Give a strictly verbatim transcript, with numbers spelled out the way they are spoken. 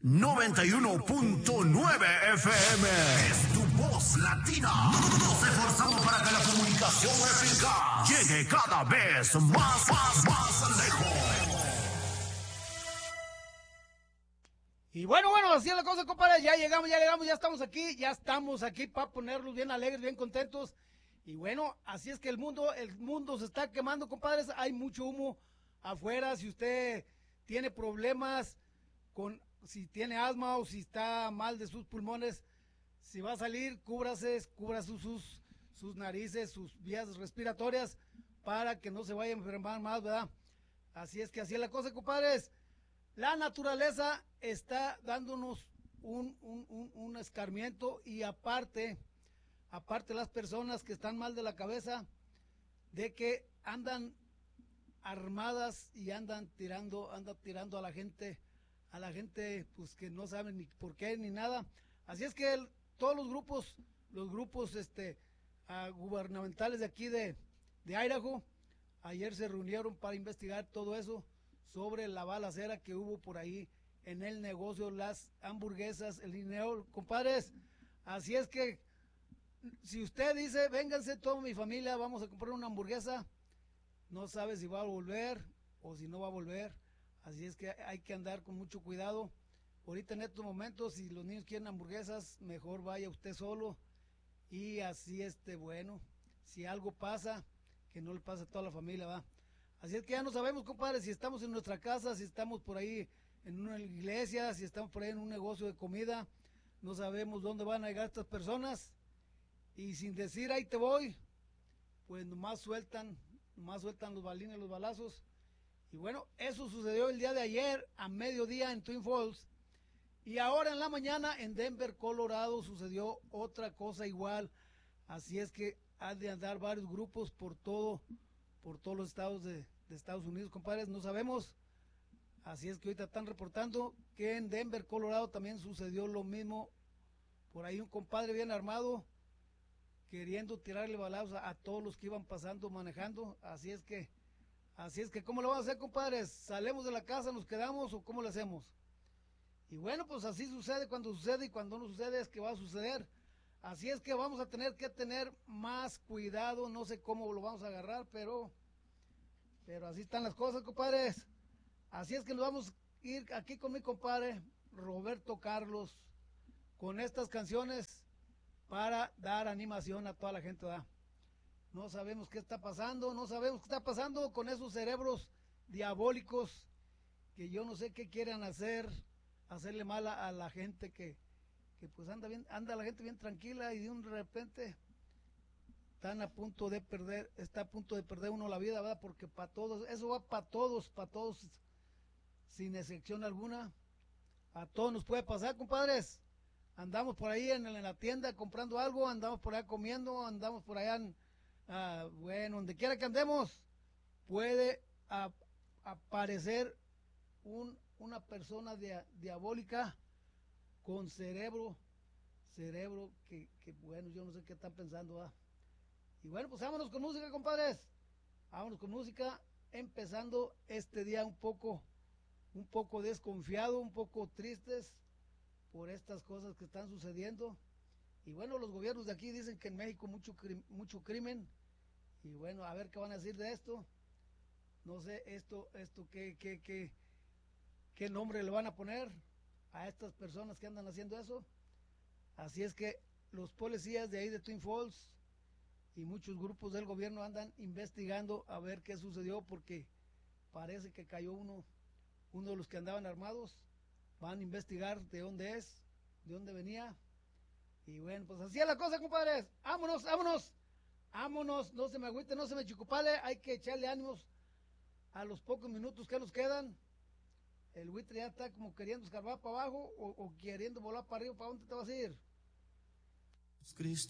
noventa y uno punto nueve F M. Es tu voz latina. Nos esforzamos para que la comunicación eficaz llegue cada vez más, más, más lejos. Y bueno, bueno, así es la cosa, compadre. Ya llegamos, ya llegamos, ya estamos aquí, ya estamos aquí para ponerlos bien alegres, bien contentos. Y bueno, así es que el mundo, el mundo se está quemando, compadres. Hay mucho humo afuera. Si usted tiene problemas con, si tiene asma o si está mal de sus pulmones, si va a salir, cúbrase, cubra sus, sus, sus narices, sus vías respiratorias para que no se vaya a enfermar más, ¿verdad? Así es que así es la cosa, compadres. La naturaleza está dándonos un, un, un, un escarmiento y aparte, aparte las personas que están mal de la cabeza, de que andan armadas y andan tirando, andan tirando a la gente, a la gente pues que no saben ni por qué ni nada. Así es que el, todos los grupos, los grupos este, uh, gubernamentales de aquí de, de Idaho, ayer se reunieron para investigar todo eso sobre la balacera que hubo por ahí en el negocio, las hamburguesas, el dinero, compadres. Así es que si usted dice, vénganse toda mi familia, vamos a comprar una hamburguesa, no sabe si va a volver o si no va a volver. Así es que hay que andar con mucho cuidado. Ahorita en estos momentos, si los niños quieren hamburguesas, mejor vaya usted solo. Y así, este, bueno, si algo pasa, que no le pase a toda la familia, va. Así es que ya no sabemos, compadre, si estamos en nuestra casa, si estamos por ahí en una iglesia, si estamos por ahí en un negocio de comida, no sabemos dónde van a llegar estas personas. Y sin decir, ahí te voy, pues nomás sueltan, nomás sueltan los balines, los balazos. Y bueno, eso sucedió el día de ayer a mediodía en Twin Falls. Y ahora en la mañana en Denver, Colorado, sucedió otra cosa igual. Así es que han de andar varios grupos por todo, por todos los estados de, de Estados Unidos, compadres, no sabemos. Así es que ahorita están reportando que en Denver, Colorado, también sucedió lo mismo. Por ahí un compadre bien armado, queriendo tirarle balazos a, a todos los que iban pasando, manejando. Así es que, así es que, ¿cómo lo vamos a hacer, compadres? ¿Salemos de la casa, nos quedamos o cómo lo hacemos? Y bueno, pues así sucede cuando sucede y cuando no sucede es que va a suceder. Así es que vamos a tener que tener más cuidado, no sé cómo lo vamos a agarrar, pero, pero así están las cosas, compadres. Así es que nos vamos a ir aquí con mi compadre Roberto Carlos, con estas canciones para dar animación a toda la gente, ¿verdad? No sabemos qué está pasando, no sabemos qué está pasando con esos cerebros diabólicos que yo no sé qué quieren hacer, hacerle mal a, a la gente que, que pues anda bien, anda la gente bien tranquila y de un repente están a punto de perder, está a punto de perder uno la vida, ¿verdad? Porque para todos, eso va para todos, para todos, sin excepción alguna, a todos nos puede pasar, compadres. Andamos por ahí en, en la tienda comprando algo, andamos por allá comiendo, andamos por allá, en, uh, bueno, donde quiera que andemos, puede a, aparecer un, una persona dia, diabólica con cerebro, cerebro que, que, bueno, yo no sé qué están pensando, ¿ah? Y bueno, pues vámonos con música, compadres, vámonos con música, empezando este día un poco, un poco desconfiado, un poco tristes por estas cosas que están sucediendo. Y bueno, los gobiernos de aquí dicen que en México mucho, mucho crimen, y bueno, a ver qué van a decir de esto. No sé, esto, esto, qué, qué, qué, qué nombre le van a poner a estas personas que andan haciendo eso. Así es que los policías de ahí de Twin Falls y muchos grupos del gobierno andan investigando a ver qué sucedió, porque parece que cayó uno, uno de los que andaban armados. Van a investigar de dónde es, de dónde venía. Y bueno, pues así es la cosa, compadres. Vámonos, vámonos, vámonos, no se me agüite, no se me chicupale, hay que echarle ánimos a los pocos minutos que nos quedan. El buitre ya está como queriendo escarbar para abajo o, o queriendo volar para arriba. ¿Para dónde te vas a ir? Cristo.